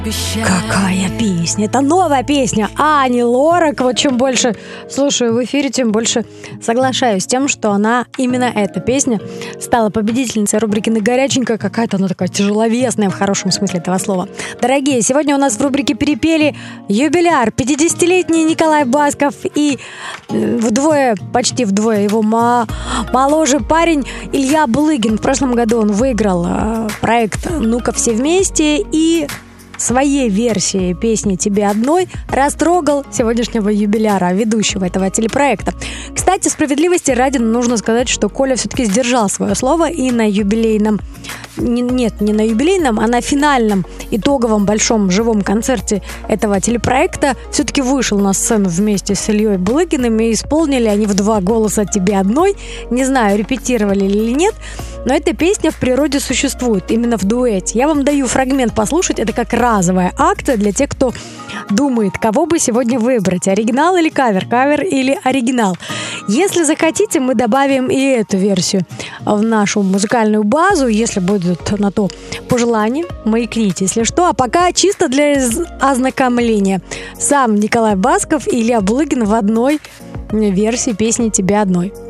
Какая песня? Это новая песня Ани Лорак. Вот чем больше слушаю в эфире, тем больше соглашаюсь с тем, что она, именно эта песня, стала победительницей рубрики «На горяченькая». Какая-то она такая тяжеловесная в хорошем смысле этого слова. Дорогие, сегодня у нас в рубрике «Перепели» юбиляр, 50-летний Николай Басков и почти вдвое его моложе парень Илья Булыгин. В прошлом году он выиграл проект «Ну-ка все вместе» и своей версией песни «Тебе одной» растрогал сегодняшнего юбиляра, ведущего этого телепроекта. Кстати, справедливости ради нужно сказать, что Коля все-таки сдержал свое слово и на юбилейном, не на юбилейном, а на финальном итоговом большом живом концерте этого телепроекта все-таки вышел на сцену вместе с Ильей Булыгиным, и исполнили они в 2 голоса «Тебе одной». Не знаю, репетировали или нет, но эта песня в природе существует именно в дуэте. Я вам даю фрагмент послушать, это как разовая акция для тех, кто думает, кого бы сегодня выбрать, оригинал или кавер, кавер или оригинал. Если захотите, мы добавим и эту версию в нашу музыкальную базу, если будет на то пожелание, маякните, если что. А пока чисто для ознакомления. Сам Николай Басков и Илья Булыгин в одной версии песни «Тебе одной».